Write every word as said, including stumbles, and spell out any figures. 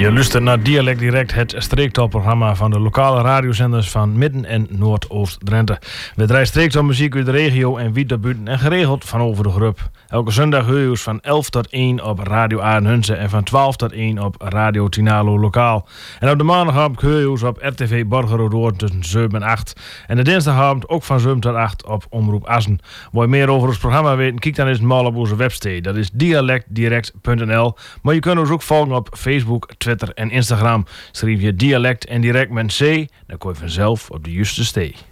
Je luistert naar Dialect Direct, het streektaalprogramma van de lokale radiozenders van Midden- en Noordoost-Drenthe. We draaien streektaalmuziek uit de regio en wie daarbuiten en geregeld van over de groep. Elke zondag hoor je van elf tot één op Radio Aardenhunze en van twaalf tot één op Radio Tinalo Lokaal. En op de maandagavond hoor je op R T V Borgeroodoor tussen zeven en acht. En de dinsdagavond ook van zeven tot acht op Omroep Assen. Wil je meer over ons programma weten, kijk dan eens mal op onze website. Dat is dialect direct punt n l. Maar je kunt ons ook volgen op Facebook, Twitter en Instagram. Schrijf je dialect en direct met een C, dan kom je vanzelf op de juiste stee.